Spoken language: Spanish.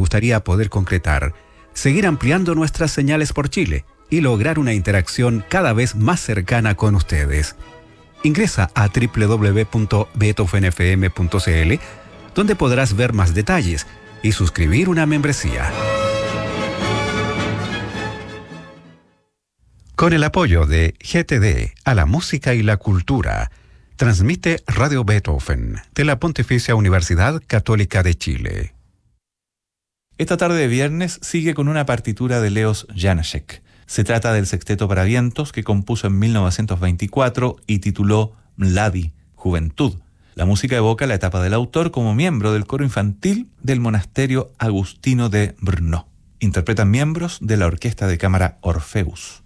gustaría poder concretar, seguir ampliando nuestras señales por Chile y lograr una interacción cada vez más cercana con ustedes. Ingresa a www.beethovenfm.cl, donde podrás ver más detalles y suscribir una membresía. Con el apoyo de GTD a la música y la cultura, transmite Radio Beethoven de la Pontificia Universidad Católica de Chile. Esta tarde de viernes sigue con una partitura de Leos Janáček. Se trata del sexteto para vientos que compuso en 1924 y tituló Mladi, Juventud. La música evoca la etapa del autor como miembro del coro infantil del monasterio agustino de Brno. Interpretan miembros de la Orquesta de Cámara Orfeus.